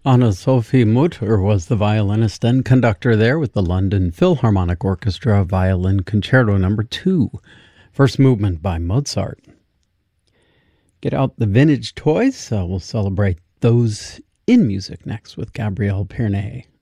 Anna-Sophie Mutter was the violinist and conductor there with the London Philharmonic Orchestra Violin Concerto No. 2, first movement by Mozart. Get out the vintage toys. We'll celebrate those in music next with Gabrielle Pierney.